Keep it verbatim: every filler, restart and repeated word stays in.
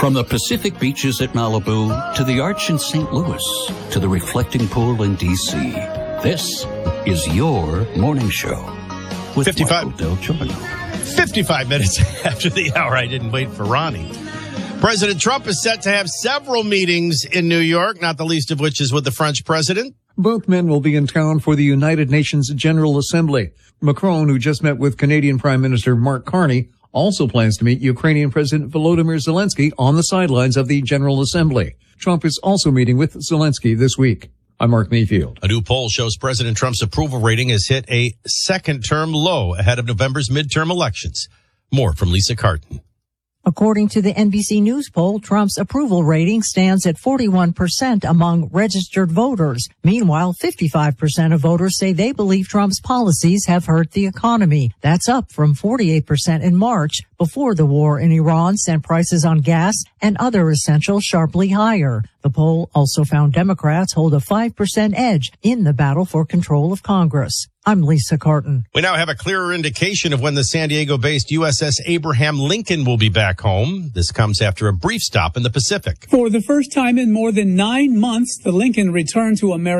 From the Pacific beaches at Malibu to the Arch in Saint Louis to the reflecting pool in D C, this is your morning show with fifty-five Marco Del Giorno. fifty-five minutes after the hour. I didn't wait for Ronnie. President Trump is set to have several meetings in New York, not the least of which is with the French president. Both men will be in town for the United Nations General Assembly. Macron, who just met with Canadian Prime Minister Mark Carney, also plans to meet Ukrainian President Volodymyr Zelensky on the sidelines of the General Assembly. Trump is also meeting with Zelensky this week. I'm Mark Mayfield. A new poll shows President Trump's approval rating has hit a second-term low ahead of November's midterm elections. More from Lisa Carton. According to the N B C News poll, Trump's approval rating stands at forty-one percent among registered voters. Meanwhile, fifty-five percent of voters say they believe Trump's policies have hurt the economy. That's up from forty-eight percent in March, before the war in Iran sent prices on gas and other essentials sharply higher. The poll also found Democrats hold a five percent edge in the battle for control of Congress. I'm Lisa Carton. We now have a clearer indication of when the San Diego-based U S S Abraham Lincoln will be back home. This comes after a brief stop in the Pacific. For the first time in more than nine months, the Lincoln returned to America.